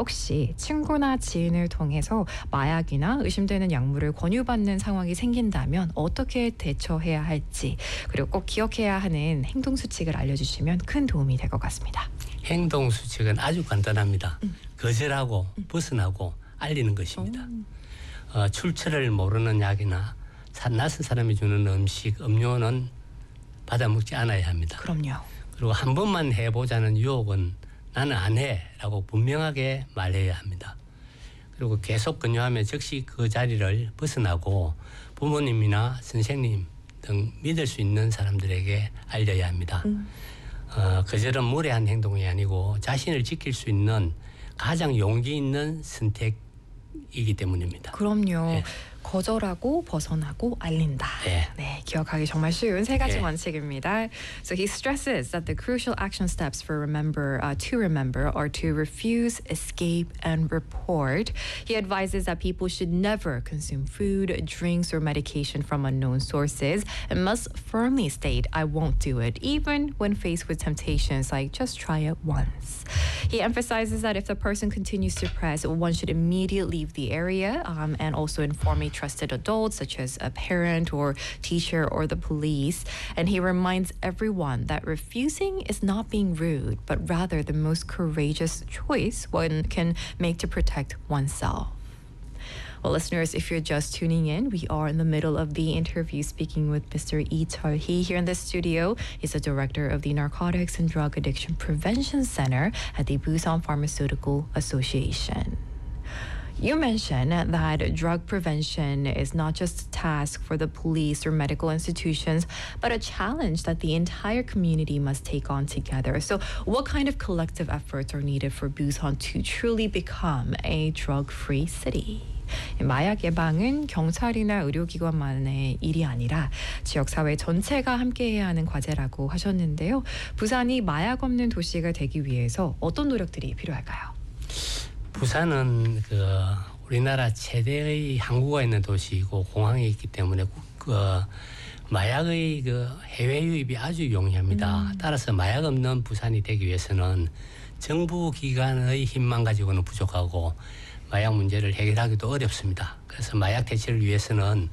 혹시 친구나 지인을 통해서 마약이나 의심되는 약물을 권유받는 상황이 생긴다면 어떻게 대처해야 할지, 그리고 꼭 기억해야 하는 행동 수칙을 알려주시면 큰 도움이 될 것 같습니다. 행동 수칙은 아주 간단합니다. 거절하고 벗어나고 알리는 것입니다. 출처를 모르는 약이나 낯선 사람이 주는 음식, 음료는 받아먹지 않아야 합니다. 그럼요. 그리고 한 번만 해보자는 유혹은 나는 안 해라고 분명하게 말해야 합니다. 그리고 계속 권유하면 즉시 그 자리를 벗어나고 부모님이나 선생님 등 믿을 수 있는 사람들에게 알려야 합니다. 거절은 무례한 행동이 아니고 자신을 지킬 수 있는 가장 용기 있는 선택이기 때문입니다. 그럼요. 네. 거절하고 벗어나고 알린다. 네, 기억하기 정말 쉬운 세 가지 원칙입니다. So he stresses that the crucial action steps to remember are to refuse, escape, and report. He advises that people should never consume food, drinks, or medication from unknown sources and must firmly state, "I won't do it," even when faced with temptations like just try it once. He emphasizes that if the person continues to press, one should immediately leave the area and also inform a trusted adult such as a parent or teacher or the police. And he reminds everyone that refusing is not being rude, but rather the most courageous choice one can make to protect oneself. Well, listeners, if you're just tuning in, we are in the middle of the interview speaking with Mr. Lee Chul-hee here in the studio. He's the director of the Narcotics and Drug Addiction Prevention Center at the Busan Pharmaceutical Association. You mentioned that drug prevention is not just a task for the police or medical institutions, but a challenge that the entire community must take on together. So what kind of collective efforts are needed for Busan to truly become a drug-free city? 마약 예방은 경찰이나 의료기관만의 일이 아니라 지역사회 전체가 함께해야 하는 과제라고 하셨는데요. 부산이 마약 없는 도시가 되기 위해서 어떤 노력들이 필요할까요? 부산은 우리나라 최대의 항구가 있는 도시이고 공항이 있기 때문에 마약의 해외 유입이 아주 용이합니다. 따라서 마약 없는 부산이 되기 위해서는 정부 기관의 힘만 가지고는 부족하고 마약 문제를 해결하기도 어렵습니다. 그래서 마약 대체를 위해서는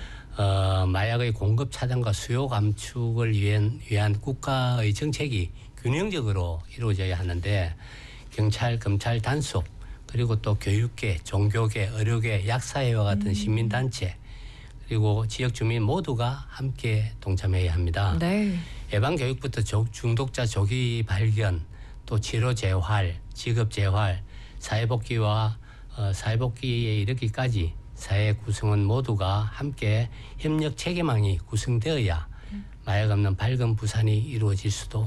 마약의 공급 차단과 수요 감축을 위한 국가의 정책이 균형적으로 이루어져야 하는데 경찰, 검찰, 단속 그리고 또 교육계, 종교계, 의료계, 약사회와 같은 시민단체 그리고 지역 주민 모두가 함께 동참해야 합니다. 네. 예방교육부터 중독자 조기 발견, 또 치료 재활, 직업 재활, 사회복귀와 사회복귀에 이르기까지 사회 구성원 모두가 함께 협력 체계망이 구성되어야 마약 없는 밝은 부산이 이루어질 수도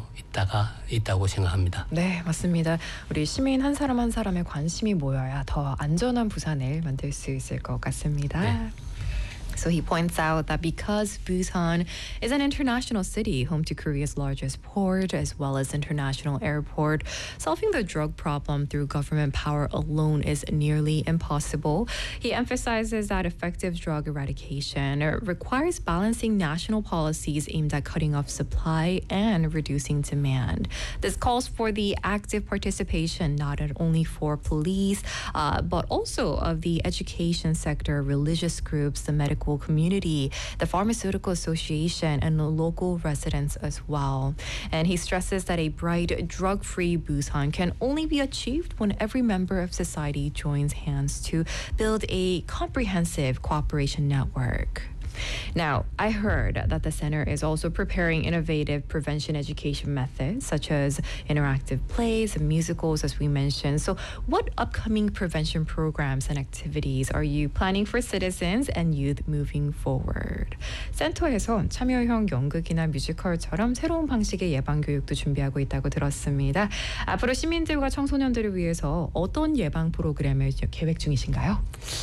있다고 생각합니다. 네, 맞습니다. 우리 시민 한 사람 한 사람의 관심이 모여야 더 안전한 부산을 만들 수 있을 것 같습니다. 네. So he points out that because Busan is an international city, home to Korea's largest port as well as international airport, solving the drug problem through government power alone is nearly impossible. He emphasizes that effective drug eradication requires balancing national policies aimed at cutting off supply and reducing demand. This calls for the active participation not only for police, but also of the education sector, religious groups, the medical community, the Pharmaceutical Association, and the local residents as well. And he stresses that a bright, drug-free Busan can only be achieved when every member of society joins hands to build a comprehensive cooperation network. Now, I heard that the center is also preparing innovative prevention education methods such as interactive plays and musicals, as we mentioned. So what upcoming prevention programs and activities are you planning for citizens and youth moving forward? 센터에선 참여형 연극이나 뮤지컬처럼 새로운 방식의 예방교육도 준비하고 있다고 들었습니다. 앞으로 시민들과 청소년들을 위해서 어떤 예방 프로그램을 계획 중이신가요?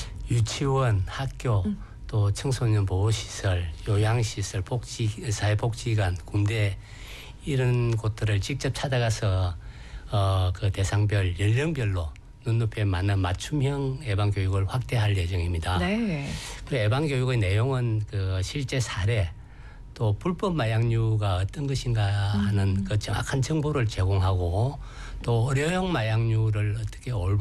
유치원, 학교, 또 청소년 보호시설, 요양시설, 사회복지관, 군대 이런 곳들을 직접 찾아가서 그 대상별, 연령별로 눈높이에 맞는 맞춤형 예방교육을 확대할 예정입니다. 네. 그리고 예방교육의 내용은 실제 사례, 또 불법 마약류가 어떤 것인가 하는 그 정확한 정보를 제공하고 또 의료용 마약류를 어떻게 올바른